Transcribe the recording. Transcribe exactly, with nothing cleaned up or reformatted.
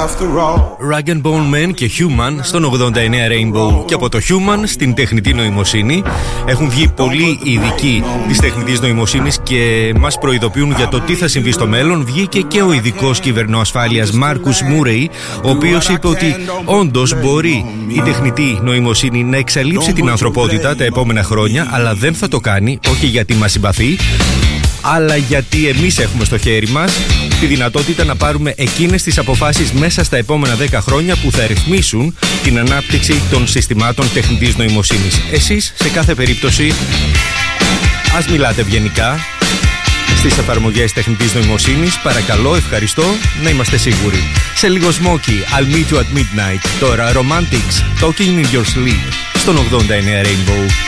Rag and Bone Man και Human στον ογδόντα εννέα Rainbow. Και από το Human στην τεχνητή νοημοσύνη έχουν βγει πολλοί ειδικοί της τεχνητής νοημοσύνης και μας προειδοποιούν για το τι θα συμβεί στο μέλλον. Βγήκε και ο ειδικός κυβερνοασφάλειας Μάρκους Μούρεϊ, ο οποίος είπε ότι όντως μπορεί η τεχνητή νοημοσύνη να εξαλείψει την ανθρωπότητα τα επόμενα χρόνια, αλλά δεν θα το κάνει, όχι γιατί μας συμπαθεί, αλλά γιατί εμείς έχουμε στο χέρι μας τη δυνατότητα να πάρουμε εκείνες τις αποφάσεις μέσα στα επόμενα δέκα χρόνια που θα ρυθμίσουν την ανάπτυξη των συστημάτων τεχνητής νοημοσύνης. Εσείς, σε κάθε περίπτωση, ας μιλάτε ευγενικά στις εφαρμογές τεχνητής νοημοσύνης. Παρακαλώ, ευχαριστώ, να είμαστε σίγουροι. Σε λίγο Smokey, I'll meet you at midnight. Τώρα Romantics, Talking in your sleep, στον ογδόντα εννέα Rainbow.